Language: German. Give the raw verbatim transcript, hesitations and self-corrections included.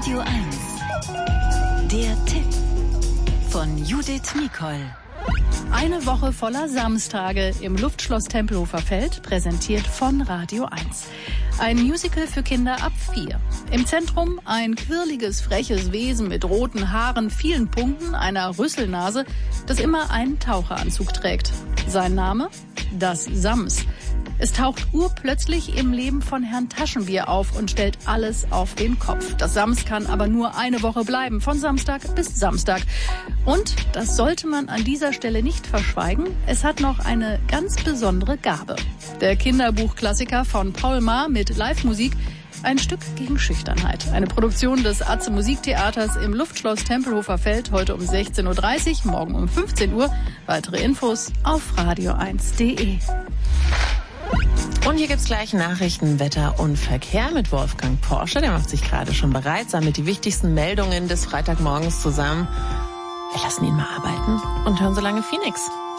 Radio eins. Der Tipp von Judith Nicol. Eine Woche voller Samstage im Luftschloss Tempelhofer Feld, präsentiert von Radio eins. Ein Musical für Kinder ab vier. Im Zentrum ein quirliges, freches Wesen mit roten Haaren, vielen Punkten, einer Rüsselnase, das immer einen Taucheranzug trägt. Sein Name? Das Sams. Es taucht urplötzlich im Leben von Herrn Taschenbier auf und stellt alles auf den Kopf. Das Sams kann aber nur eine Woche bleiben, von Samstag bis Samstag. Und, das sollte man an dieser Stelle nicht verschweigen, es hat noch eine ganz besondere Gabe. Der Kinderbuchklassiker von Paul Maar mit Live-Musik, ein Stück gegen Schüchternheit. Eine Produktion des Atze Musiktheaters im Luftschloss Tempelhofer Feld, heute um sechzehn Uhr dreißig, morgen um fünfzehn Uhr. Weitere Infos auf radio eins punkt de. Und hier gibt's gleich Nachrichten, Wetter und Verkehr mit Wolfgang Porsche. Der macht sich gerade schon bereit, sammelt die wichtigsten Meldungen des Freitagmorgens zusammen. Wir lassen ihn mal arbeiten und hören so lange Phoenix.